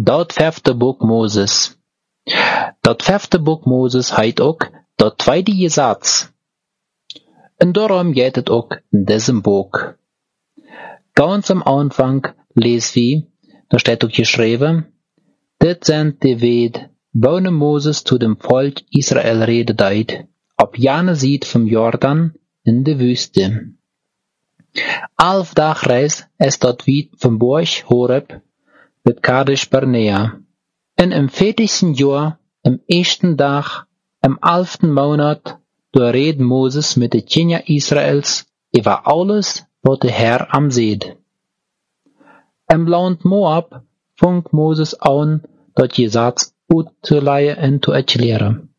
Dat vijfde boek Moses. Dat vijfde boek Moses heet ook dat tweede Gesetz. En daarom geht het ook in diesem boek. Ganz am Anfang lezen we, da steht ook geschreven, dit sind die Wed, wonen Moses zu dem Volk Israel rede deed, op jane ziet vom Jordan in de Wüste. 11 dag reis is dat wied vom Berg Horeb mit Kadesh Barnea. En im 40. Jahr, im 1. Dag, im 11. Monat, doorreed Moses mit de Kinder Israels über alles, wat de Herr am seed. Im Land Moab fing Moses an, dat Gesetz uitzuleien en te erklären.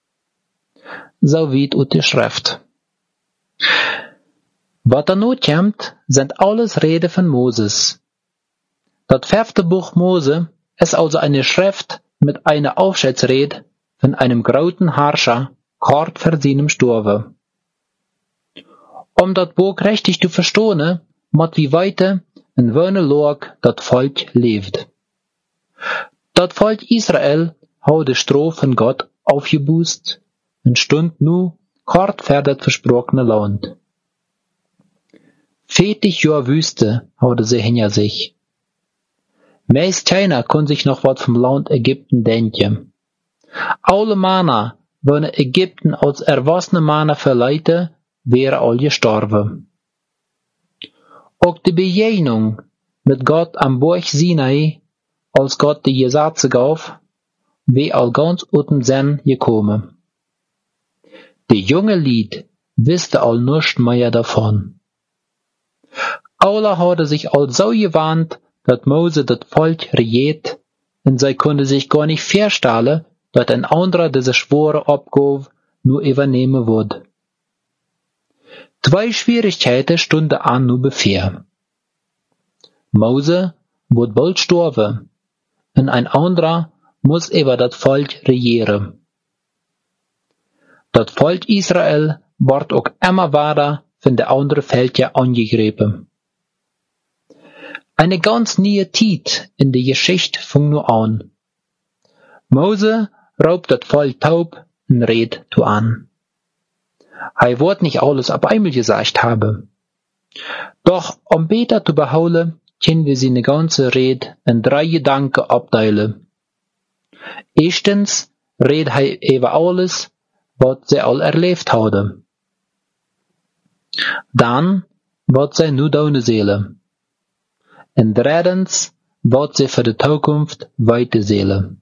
So weit uit de Schrift. Wat er nu komt, sind alles Reden von Moses. Das 5. Buch Mose ist also eine Schrift mit einer Aufschätzrede von einem großen Herrscher, kort vor seinem Sturve. Das Buch richtig zu verstehen, muss wie weiter in welcher Lage das Volk lebt. Das Volk Israel hat die Strafe von Gott aufgebüßt und stund nu kort vor das versprochene Land. 40 Jahre Wüste hatte sie hinter sich. Meist keiner konnte sich noch was vom Land Ägypten denken. Alle Männer, wenn Ägypten als erwachsene Männer verleiten, wären all gestorben. Auch die Begegnung mit Gott am Berg Sinai, als Gott die Gesetze gab, wäre all ganz aus dem Sinn gekommen. Die junge Lied wusste all nichts mehr davon. Alle hatte sich all so gewarnt, dat Mose das Volk regiert, und sie konnte sich gar nicht vorstellen, dat ein anderer diese schwere Abgabe nur übernehmen würde. 2 Schwierigkeiten stunden an nur bevor. Mose wird bald sterben, und ein anderer muss über das Volk regieren. Das Volk Israel wird auch immer weiter von der anderen Völker angegriffen. Eine ganz neue Zeit in der Geschichte fing nur an. Mose raubt das Volk taub und redet zu an. Er wird nicht alles auf einmal gesagt haben. Doch um besser zu behaupten, können wir seine ganze Rede in 3 Gedanken abteilen. Erstens redet er über alles, was sie all erlebt haben. Dann, was sie nu deine Seele. Und drittens, was sie für die Zukunft weiter Seele.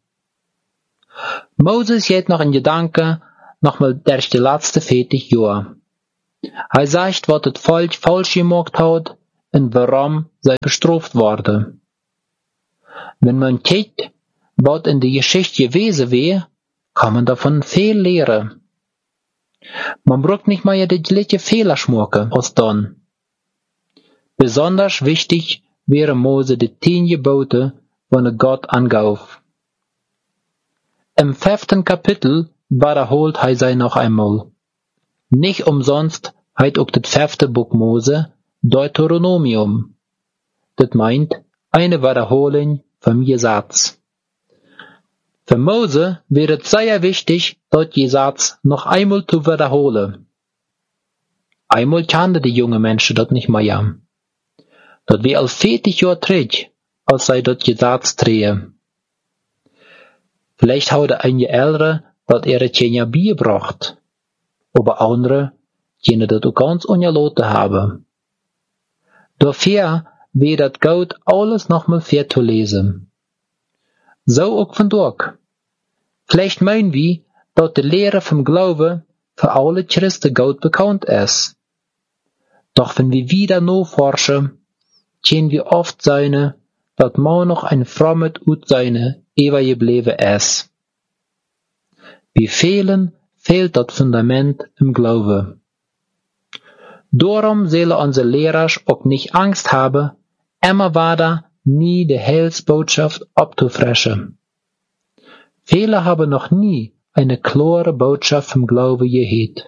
Moses geht noch in Gedanken nochmal durch die letzten 40 Jahre. Er sagt, was das Volk falsch gemacht hat und warum sie bestraft wurde. Wenn man kijkt, was in der Geschichte gewesen wäre, kann man davon viel lernen. Man braucht nicht mal die gleiche Fehler schmucken als dann. Besonders wichtig wäre Mose die 10 Gebote, die Gott angab. Im 5. Kapitel wiederholt er sie noch einmal. Nicht umsonst heißt auch das 5. Buch Mose Deuteronomium. Das meint eine Wiederholung vom Gesetz. Für Mose wäre es sehr wichtig, das Gesetz noch einmal zu wiederholen. Einmal kannten die jungen Menschen das nicht mehr. Das wäre als 40 Jahre zurück, als sie das Gesetz drehen. Vielleicht haben einige Ältere das ihre Kinder beigebracht, aber andere können das auch ganz ungelassen haben. Dafür wäre das gut, alles nochmal fair zu lesen. So auch von dort. Vielleicht meinen wir, dass die Lehre vom Glauben für alle Christen gut bekannt ist. Doch wenn wir wieder nachforschen, können wir oft sein, dass man noch ein Frommet ut seine übergeblieben ist. Wie vielen fehlt das Fundament im Glauben. Darum sollen unsere Lehrer auch nicht Angst haben, immer weiter nie die Heilsbotschaft abzufrischen. Viele haben noch nie eine klare Botschaft vom Glauben gehört.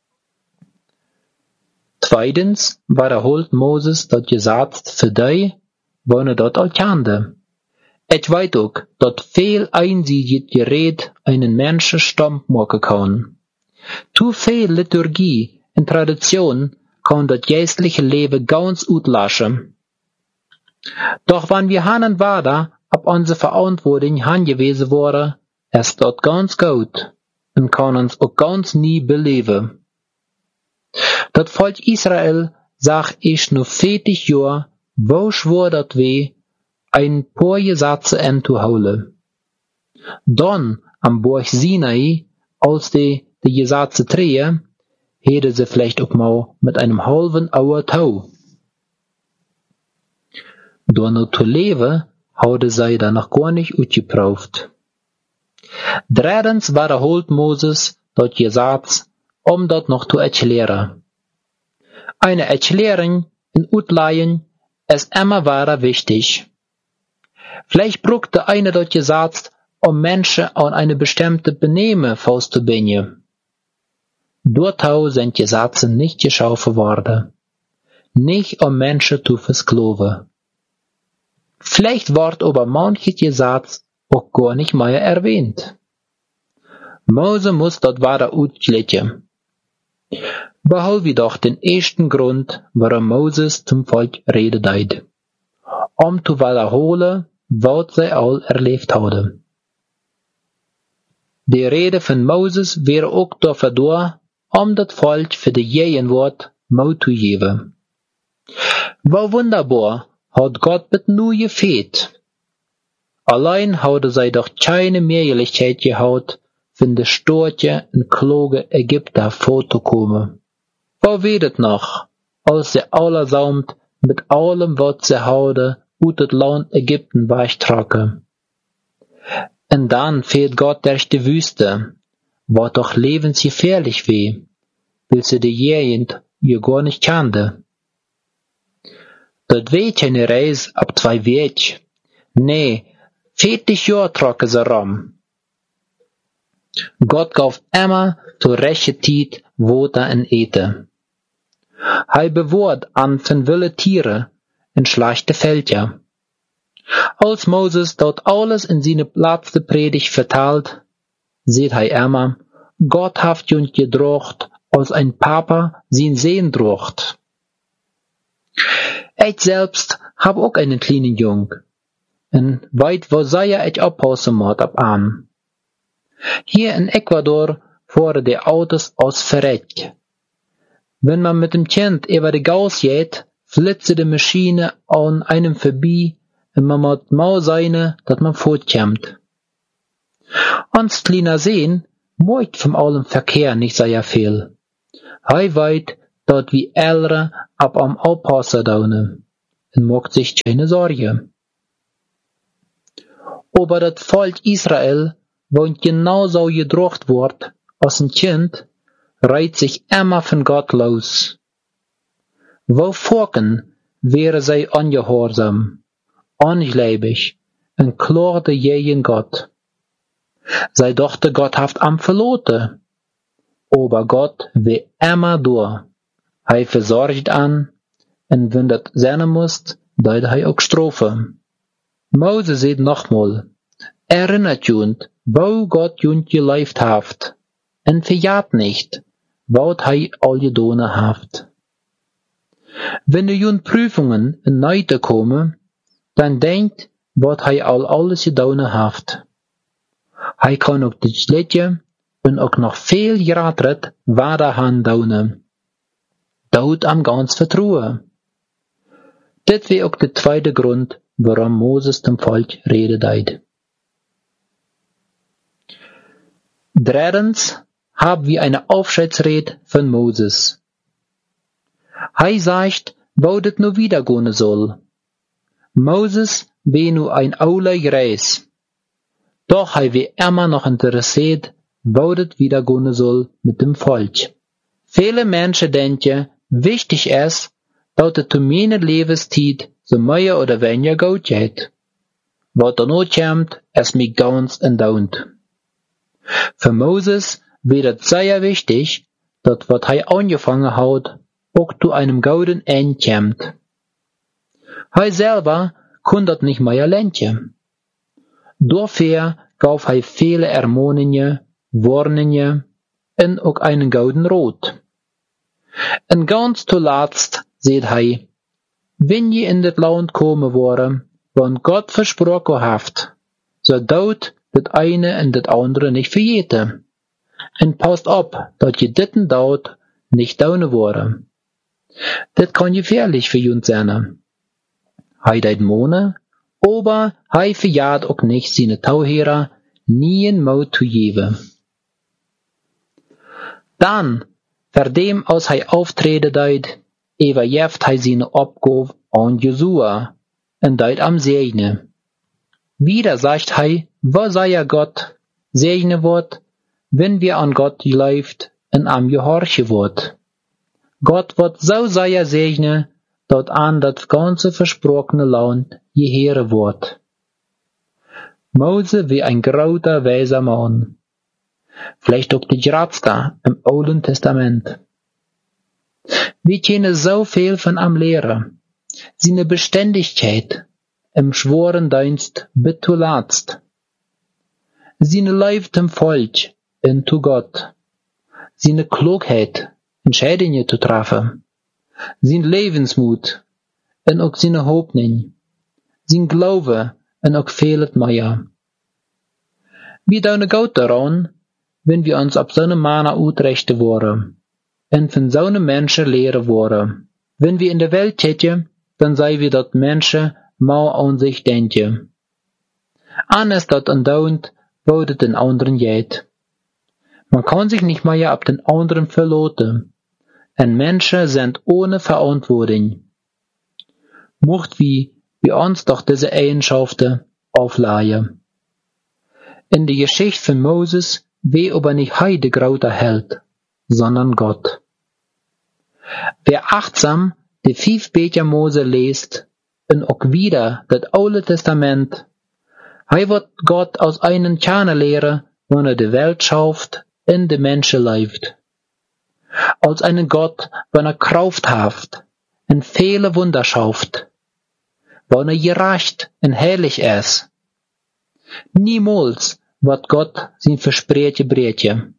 Zweitens wiederholt Moses das Gesetz für die, die das all kannten. Ich weet ook dat veel einsiedit gereed einen Menschen stamp maken kan. Zu viel Liturgie en Tradition kann das geistliche Leben ganz uitlassen. Doch wenn wir hanen weiter ab unsere Verantwortung hingewiesen worden, ist das ganz gut und kann uns auch ganz nie beleven. Das Volk Israel sag ich nur 40 Jahre, wo schwor dat we ein paar Gesetze entzuholen. Dann am Berg Sinai, als die Gesetze drehen, hätte sie vielleicht auch mal mit einem halben Auer Tau. Door noch zu leben, hadden zij da noch gar nicht uitgeprüft. Drittens wiederholt Moses dat Gesetz, dat noch zu erklären. Eine Erklärung in Utleihen ist immer wieder wichtig. Vielleicht braucht der eine das Gesetz, Menschen an eine bestimmte Benehmen festzubinden. Dortau sind Gesetze nicht geschaffen worden. Nicht Menschen zu versklaven. Vielleicht wird aber manches Gesetz auch gar nicht mehr erwähnt. Mose muss das weiter ausgleichen. Behalten wir doch den ersten Grund, warum Moses zum Volk reden deed. Zu wiederholen, was sie all erlebt hadden. Die Rede von Moses wäre auch dafür da, das Volk für die Gegenwart Mut zu geben. Wie wunderbar hat Gott mit nur gefehlt. Allein hadden sie doch keine Möglichkeit gehabt, von der Storche und kluge Ägypter vorzukommen. Wo wedet noch, als sie allersamt mit allem, was sie hadden, uit het Land Ägypten wegtragen. Und dann fehlt Gott durch die Wüste, was doch lebensgefährlich weh, weil sie die Gegend ja gar nicht kannte. Dat weet keine Reis ab 2 Weg. Nee, 40 Jahre tragen sie rum. Gott gaf immer zur rechten Zeit Water und Eten. Hij bewaart an von wilde Tiere in schlechte Felder. Als Moses dort alles in seine letzte Predigt vertelt, sieht hij immer, Gott haft uns gedrocht, als ein Papa sein Sehen drocht. Ich selbst hab auch einen kleinen Jung, und weit wo sei ich abpassen muss ab an. Hier in Ecuador fuhren die Autos aus verreckt. Wenn man mit dem Kind über die Gaus geht, flitzt die Maschine an einem vorbei und man muss mau sein, dass man fortkommt. Ans kleiner Sehen mocht vom allem Verkehr nicht sehr viel. Hij weet dat wie Ältere ab am Aufpassen daunen und macht sich keine Sorge. Aber das Volk Israel, wohnt genauso gedrocht wird als ein Kind, reiht sich immer von Gott los. Wo Volken wäre sie ungehorsam, ungläubig und klagte gegen Gott. Sie dachte, Gott haft am verloten. Aber Gott wie immer da. Hij versorgt an, und wenn das sein muss, deut hij auch Strafe. Moses sieht nochmal, erinnert junt, wo Gott junt gelebt haft, und verjagt nicht, wat hij all gedone haft. Wenn de junt Prüfungen in Neite komen, dann denkt, wat hij alles gedone haft. Hij kann auch das Liedje und auch noch viel geratet weiterhin daunen. Dort am ganz vertrauen. Dit wäre auch der zweite Grund, warum Moses dem Volk reden deed. Drittens haben wir eine Aufscheidsrede von Moses. Hij sagt, wo dit nu wieder gehen soll. Moses wäre nu ein ouder Greis. Doch hij wie immer noch interessiert, wo das wieder gehen soll mit dem Volk. Viele Menschen denken, wichtig ist, dass es zu meiner Lebenszeit so mehr oder weniger gut geht. Was danach kommt, ist mich ganz entdaunt. Für Moses wäre es sehr wichtig, dass was er angefangen hat, auch zu einem guten Ende kommt. Er selber kann das nicht mehr lernen. Dafür gaf hij viele ermaningen, warningen en ook einen gouden Rot. En ganz zuletzt sagt hij, wenn je in dit land komen worden, wann Gott versprochen haft, so dauert dit eine en dit andere nicht vergeten. En passt op, dat je dit en dat nicht daunen worden. Dit kan gefährlich für uns sein. Hij deit mone, aber hij verjaart ook nicht seine Tauherer nie een Maut zu geben. Dan, verdem als hij auftreden deit, überjeft hij seine Abgabe an Josua en deit am Segne. Wieder sagt hij, wo sei ja Gott, segne wird, wenn wir an Gott geläuft en am gehorchen wird. Gott wird so sehr segnen, dat an dat ganze versprochene Land gehören wird. Mose wie ein großer weiser Mann. Vielleicht auch die Gratzka im Alten Testament. Wir können so viel von am Lehren. Seine Beständigkeit im schworen Dienst bis zuletzt. Seine Leib dem Volk und zu Gott. Seine Klugheit, Entscheidungen zu treffen. Sein Lebensmut und auch seine Hoffnung. Sein Glaube und auch vieles mehr. Wir tun gut daran, wenn wir uns auf so eine Mana ausrichten wollen und von so einem Menschen lehren wollen. Wenn wir in der Welt täten, dann sei wir dort Menschen mal an sich denken. Anders dort andauernd, wo das den anderen geht. Man kann sich nicht mehr auf den anderen verlassen. Und Menschen sind ohne Verantwortung. Mocht wie uns doch diese Eigenschaften aufleihen. In der Geschichte von Moses wie aber nicht er der große Held, sondern Gott. Wer achtsam die 5 Bücher Mose liest und auch wieder das Alte Testament, er wird Gott aus einem kennenlernen, wenn er die Welt schafft in die Menschen lebt. Als einen Gott, wenn er Kraft hat und viele Wunder schafft, wenn er gerecht und heilig ist. Niemals wird Gott sein Versprechen brechen.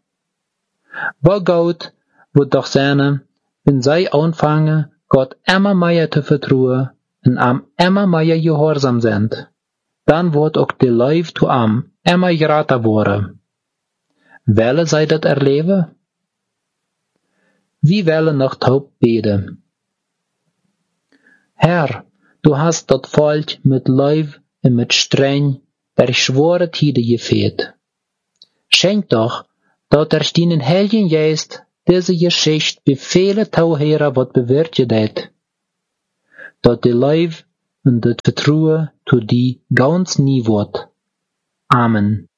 Wo Gott wird doch sein, wenn sie anfangen, Gott immer mehr zu vertrauen und am immer mehr gehorsam sind, dann wird auch die Leib zu am immer geretter worden. Wollen sie das erleben? Wir wollen noch taub beten. Herr, du hast das Volk mit Leib und mit streng durch schwere Tide geführt. Schenk doch, dass durch deinen Heiligen Geist diese Geschichte bei vielen Tauherer wird bewirkt, dass die Leib und das Vertrauen zu dir ganz nie wird. Amen.